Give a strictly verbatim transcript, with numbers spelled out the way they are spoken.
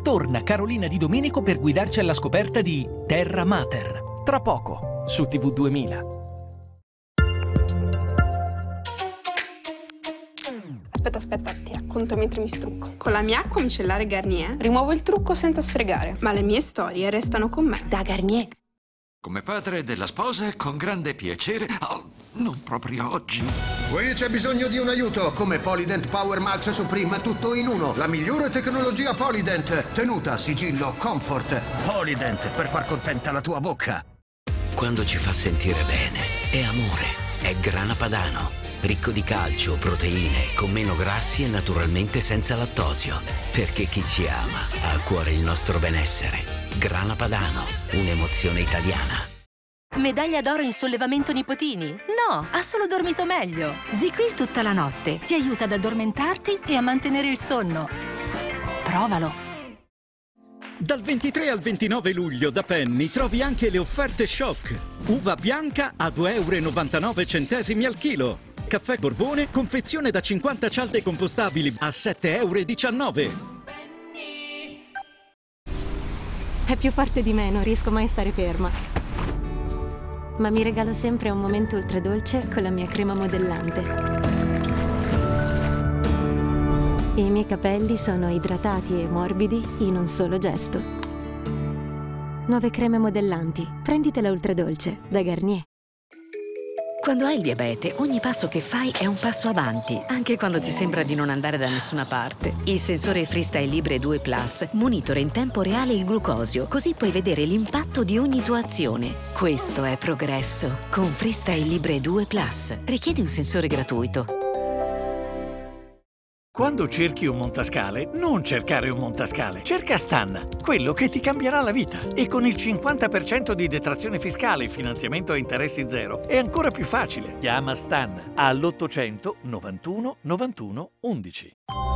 Torna Carolina Di Domenico per guidarci alla scoperta di Terra Mater. Tra poco, su T V duemila. Aspetta, aspetta, ti racconto mentre mi strucco. Con la mia acqua micellare Garnier rimuovo il trucco senza sfregare, ma le mie storie restano con me. Da Garnier. Come padre della sposa, con grande piacere... Oh, non proprio oggi. Qui c'è bisogno di un aiuto. Come Polydent Power Max Supreme, tutto in uno. La migliore tecnologia Polydent. Tenuta, sigillo, comfort. Polydent, per far contenta la tua bocca. Quando ci fa sentire bene, è amore. È Grana Padano. Ricco di calcio, proteine, con meno grassi e naturalmente senza lattosio. Perché chi ci ama ha a cuore il nostro benessere. Grana Padano, un'emozione italiana. Medaglia d'oro in sollevamento nipotini? No, ha solo dormito meglio. ZzzQuil tutta la notte ti aiuta ad addormentarti e a mantenere il sonno. Provalo. Dal ventitré al ventinove luglio da Penny trovi anche le offerte shock. Uva bianca a due e novantanove euro al chilo. Caffè Borbone, confezione da cinquanta cialde compostabili a sette e diciannove euro. È più forte di me, non riesco mai a stare ferma. Ma mi regalo sempre un momento ultradolce con la mia crema modellante. I miei capelli sono idratati e morbidi in un solo gesto. Nuove creme modellanti. Prenditela ultradolce da Garnier. Quando hai il diabete, ogni passo che fai è un passo avanti, anche quando ti sembra di non andare da nessuna parte. Il sensore Freestyle Libre due Plus monitora in tempo reale il glucosio, così puoi vedere l'impatto di ogni tua azione. Questo è progresso. Con Freestyle Libre due Plus. Richiedi un sensore gratuito. Quando cerchi un montascale, non cercare un montascale. Cerca Stan, quello che ti cambierà la vita. E con il cinquanta per cento di detrazione fiscale e finanziamento a interessi zero è ancora più facile. Chiama Stan all'ottocento novantuno novantuno undici.